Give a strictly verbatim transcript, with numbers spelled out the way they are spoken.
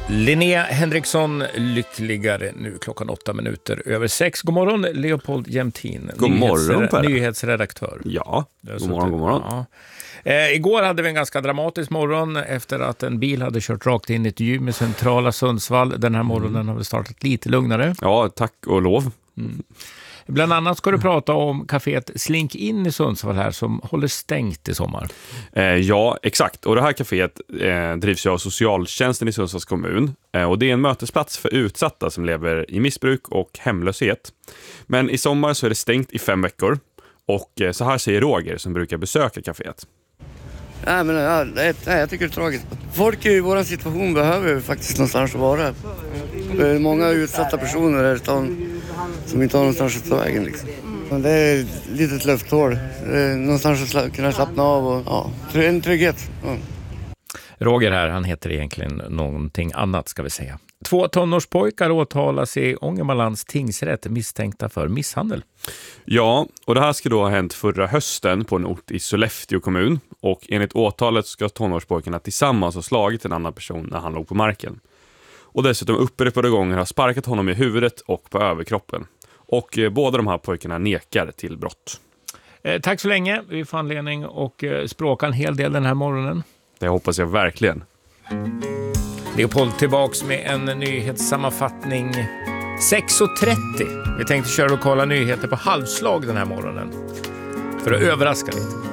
Linnea Henriksson, lyckligare nu klockan åtta minuter över sex. God morgon, Leopold Jämtin. God morgon, nyhetsre- nyhetsredaktör. Ja, god morgon, god morgon. Ja. Eh, igår hade vi en ganska dramatisk morgon efter att en bil hade kört rakt in i ett gym i centrala Sundsvall. Den här morgonen mm. har vi startat lite lugnare. Ja, tack och lov. Mm. Bland annat ska du prata om kaféet Slink in i Sundsvall här som håller stängt i sommar. Eh, ja, exakt. Och det här kaféet eh, drivs ju av socialtjänsten i Sundsvalls kommun. Eh, och det är en mötesplats för utsatta som lever i missbruk och hemlöshet. Men i sommar så är det stängt i fem veckor. Och eh, så här säger Roger som brukar besöka kaféet. Nej, men ja, nej, jag tycker det är tragiskt. Folk i vår situation behöver faktiskt någonstans att vara. Det är många utsatta personer här i stan som inte har någonstans att ta vägen. Liksom. Men det är ett litet lufthål. Någonstans att kunna slappna av och ja, en trygghet. Ja. Roger här, han heter egentligen någonting annat ska vi säga. Två tonårspojkar åtalas i Ångermanlands tingsrätt misstänkta för misshandel. Ja, och det här ska då ha hänt förra hösten på en ort i Sollefteå kommun. Och enligt åtalet ska tonårspojkarna tillsammans ha slagit en annan person när han låg på marken. Och dessutom upprepade gånger har sparkat honom i huvudet och på överkroppen. Och eh, båda de här pojkarna nekar till brott. Eh, tack så länge. Vi får anledning och eh, språka en hel del den här morgonen. Det hoppas jag verkligen. Leopold tillbaks med en nyhetssammanfattning sex och trettio. Vi tänkte köra lokala nyheter på halvslag den här morgonen. För att överraska lite.